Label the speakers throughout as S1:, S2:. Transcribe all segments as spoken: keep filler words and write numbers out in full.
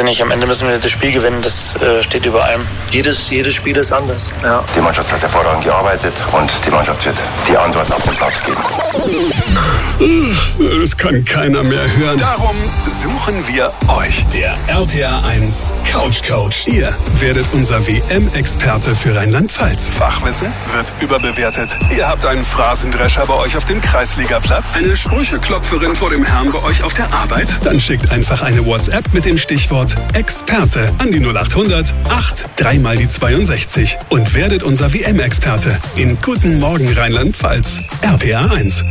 S1: nicht. Am Ende müssen wir das Spiel gewinnen, das äh, steht über allem.
S2: Jedes, jedes Spiel ist anders. Ja.
S3: Die Mannschaft hat hervorragend gearbeitet und die Mannschaft wird die Antworten auf den Platz geben.
S4: Das kann keiner mehr hören.
S5: Darum suchen wir euch.
S4: Der R P R eins Couch Coach. Ihr werdet unser W M-Experte für Rheinland-Pfalz.
S5: Fachwissen wird überbewertet. Ihr habt einen Phrasendrescher bei euch auf dem Kreisligaplatz.
S4: Eine Sprücheklopferin vor dem Herrn bei euch auf der Arbeit? Dann schickt einfach eine WhatsApp mit dem Stichwort Experte an die null achthundert acht drei mal die zweiundsechzig und werdet unser W M-Experte in Guten Morgen Rheinland-Pfalz. R P R eins.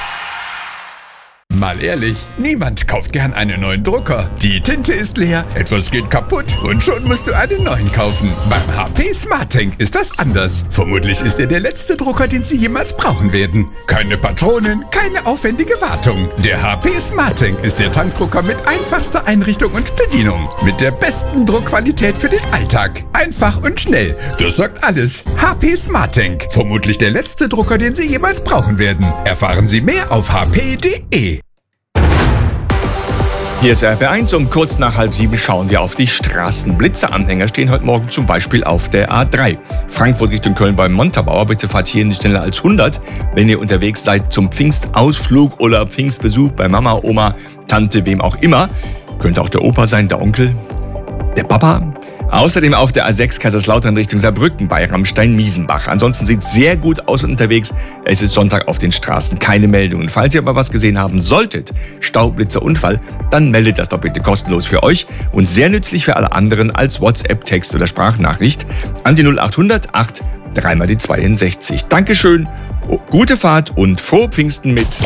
S6: Mal ehrlich, niemand kauft gern einen neuen Drucker. Die Tinte ist leer, etwas geht kaputt und schon musst du einen neuen kaufen. Beim H P SmartTank ist das anders. Vermutlich ist er der letzte Drucker, den Sie jemals brauchen werden. Keine Patronen, keine aufwendige Wartung. Der H P SmartTank ist der Tankdrucker mit einfachster Einrichtung und Bedienung. Mit der besten Druckqualität für den Alltag. Einfach und schnell. Das sagt alles. H P SmartTank. Vermutlich der letzte Drucker, den Sie jemals brauchen werden. Erfahren Sie mehr auf h p punkt d e.
S7: Hier ist R P R eins, um kurz nach halb sieben schauen wir auf die Straßen. Blitzeanhänger stehen heute Morgen zum Beispiel auf der A drei. Frankfurt Richtung Köln beim Montabaur. Bitte fahrt hier nicht schneller als hundert, wenn ihr unterwegs seid zum Pfingstausflug oder Pfingstbesuch bei Mama, Oma, Tante, wem auch immer. Könnte auch der Opa sein, der Onkel, der Papa. Außerdem auf der A sechs Kaiserslautern Richtung Saarbrücken bei Rammstein-Miesenbach. Ansonsten sieht es sehr gut aus unterwegs. Es ist Sonntag auf den Straßen, keine Meldungen. Falls ihr aber was gesehen haben solltet, Staublitzer, Unfall, dann meldet das doch bitte kostenlos für euch und sehr nützlich für alle anderen als WhatsApp-Text oder Sprachnachricht an die null achthundert acht drei mal die zweiundsechzig. Dankeschön, gute Fahrt und frohe Pfingsten mit